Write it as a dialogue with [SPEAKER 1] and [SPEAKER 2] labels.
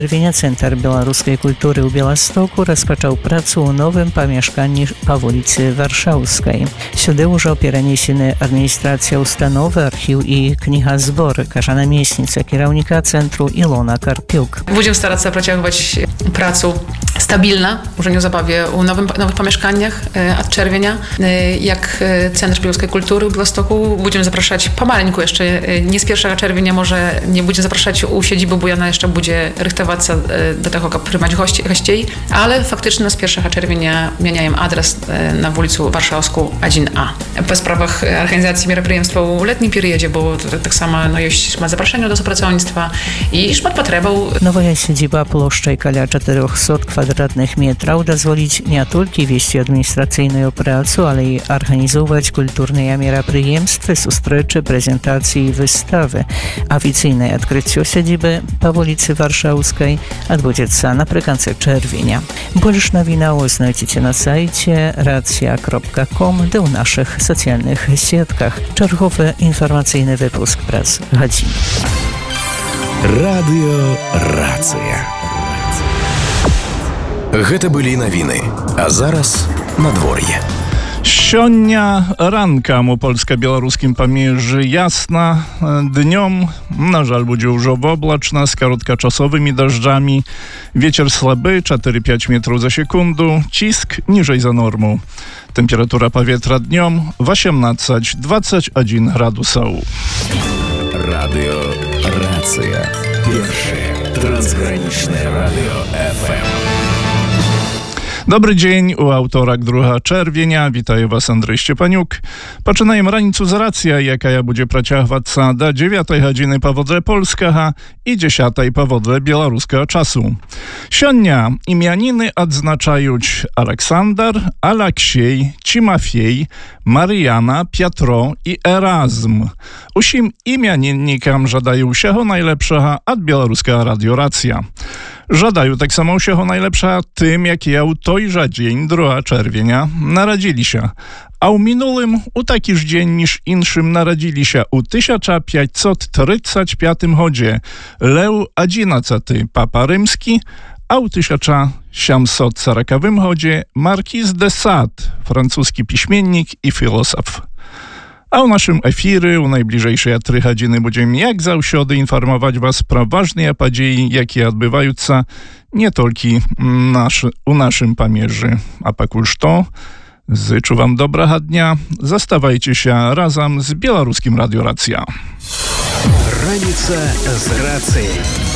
[SPEAKER 1] Czerwienia Centar Białoruskiej Kultury u Białegostoku rozpoczął pracę u nowym pomieszkaniu po ulicy Warszawskiej. Сюди уже перенесены адміністрація установи, архів і книгозбор, каже намісниця керівника центру Ilona Karpiuk.
[SPEAKER 2] Będziemy starać się prowadzić pracę stabilna, уже niezabawnie u nowych pomieszkaniach od czerwienia. Jak Centr Białoruskiej Kultury w Białegostoku będziemy zapraszać pomaleńku jeszcze, nie z 1 czerwienia może nie będziemy zapraszać u siedziby, bo ona jeszcze będzie rychtować do tego, jak przyjmować gości, ale faktycznie z 1 czerwienia zmieniają adres na ulicy Warszawską 1A. Po sprawach organizacji мероприемства u letnim periodzie, bo tak samo jest ma zaproszenie do współpracownictwa i szmat potrzebą.
[SPEAKER 1] Nowa siedziba ploszczej kala 400 kwadratnych metrów dozwolić nie tylko wieść administracyjną pracę, ale i organizować kulturne мероприемства, zustreczy, prezentacje i wystawy. Oficjalne odkrycie siedziby po ulicy Warszawskiej odbędzie się naprzykład czerwienia. Больше новин znajdziecie na sajcie racja.com i w naszych socjalnych sietkach. Czerwowy informacyjny wypusk prasy godziny.
[SPEAKER 3] Radio Рацыя. Гэта былі навіны, а зараз надвор'е.
[SPEAKER 4] Сёння ранкам у польска-беларускім памежжы ясна, днём, на жаль, будзе ўжо воблачна з кароткачасовымі дажджамі, вецер слабы 4-5 метрów za sekundę, cisk niżej za normą. Temperatura powietrza dniem 18-21 gradusów.
[SPEAKER 3] Radio Racja. Pierwsze transgraniczne radio FM.
[SPEAKER 4] Dobry dzień, u autora 2 czerwienia. Witaję was Andrzej Szczepaniuk. Poczynajmy ranicу z Racja, jaka będzie praciować do 9 godziny powodle polskiego i 10 powodle białoruskiego czasu. Siądnia imieniny odznaczają Aleksander, Aleksiej, Cimafiej, Mariana, Piotro i Erazm. Usim imiennikom żadają всього najlepszego od białoruskiego Radio Racja. Żadają tak samo всього najlepszego tym, jak ja u tojże dzień 2 czerwienia narodzili się. A u minulym u takiż dzień niż inszym narodzili się u 1535 chodzie Lew XI Papa Rzymski, a u 1740 chodzie Marquis de Sade, francuski piśmiennik i filozof. A u naszym efirze u najbliżejszej 3 godziny będziemy jak zawsze informować was pro ważne podzieje, jakie odbywają się nie tylko u naszym pamierzy. A pakuż to, życzę wam dobrego dnia, zastawajcie się razem z Białoruskim Radio Racja.
[SPEAKER 3] Раніца з Рацыяй.